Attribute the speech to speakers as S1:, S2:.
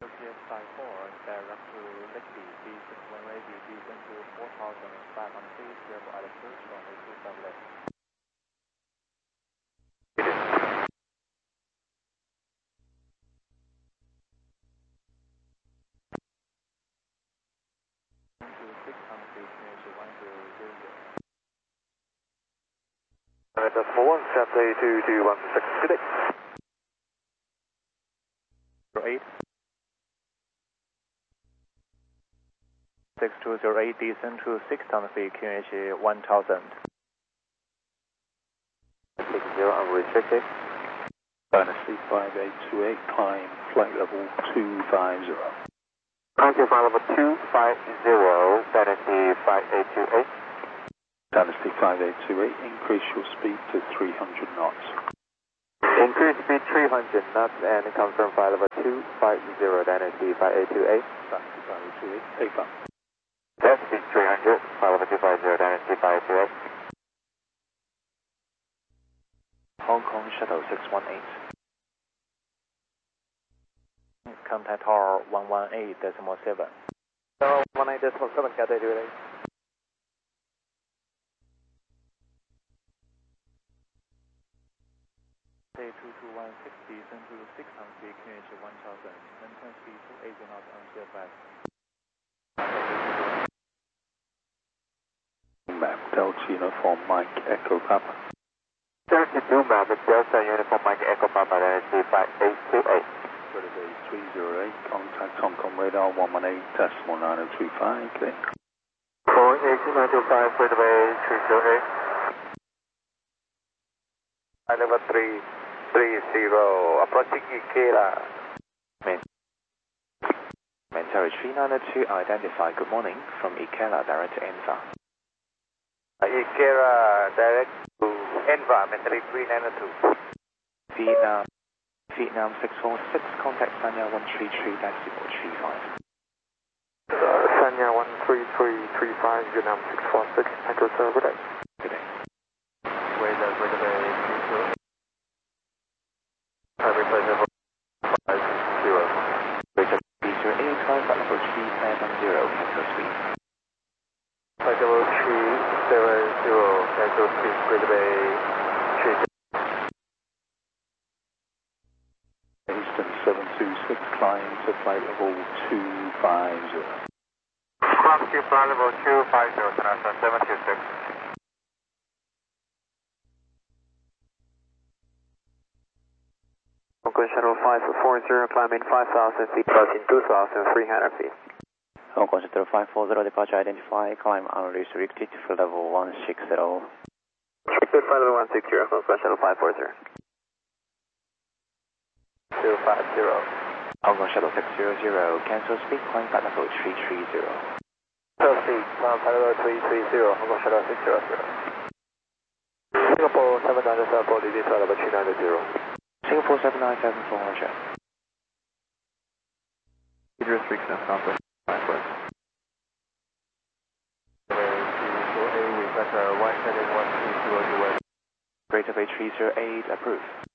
S1: QTS 54, direct to Lakeview, descent runway descent to 4,500 feet, careful at approach, runway 27 left. To 600 feet, QH 1000.
S2: That's 417221 today.
S1: 08. 6208, descent to 600 feet, QH 1000.
S2: 60, unrestricted.
S3: Dynasty 5828, climb flight level 250.
S2: Dynasty flight level 250, Dynasty 5828.
S3: Dynasty 5828, increase your speed to 300 knots.
S2: Increase speed 300 knots and confirm flight level 250, Dynasty 5828.
S3: Dynasty 5828, take up.
S2: That's speed 300, flight level 250, Dynasty 5828.
S1: Hong Kong Shuttle 618. Contact tower 118.7.
S2: 118.7, Cathay Relay.
S1: A2216, descent to 600 feet, QH 1000. Maintain speed 280 knots on CFS.
S3: Map Delta Uniform Mike Echo Papa.
S2: 32 map, Delta Uniform Mike Echo Papa, Dynasty 5828.
S3: Vertigo 308, contact Hong Kong radar 118.9025, clear.
S2: 48925, Vertigo 308. Flight level 330, approaching Ikela.
S1: Mentari 3902, identify. Good morning. From Ikela, direct to ENVA.
S2: Ikela, direct to ENVA, Mentari 3902.
S1: Vietnam 646, contact Sanya 133.35.
S2: Sanya 13335, Vietnam 646, Echo Server Day.
S1: Good day.
S2: Radar 330. Traffic pleasure 50.
S1: Bridge 308, climb flight level 370, cancel speed.
S2: Flight level 370, cancel speed, Greater Bay 3.
S3: Eastern 726, climb to flight level 250.
S2: Cross to flight level 250, Sonata 726. Hong Kong Shuttle 540, climbing 5,000 feet, approaching 2,300 feet.
S1: Hong Kong Shuttle 540, departure identify, climb unrestricted for level 160.
S2: Restricted flight level 160, Hong Kong Shuttle 540. 250.
S1: Hong Kong Shuttle 600, cancel speed, climb flight level 330.
S2: Cancel speed, climb flight level 330, Hong Kong Shuttle 600. Singapore 7974, DD flight level 390.
S1: Singapore 7974, Roger.
S2: Speed restriction, conference, backwards. Request 1 heading 130 west.
S1: Greater Bay 308, approved.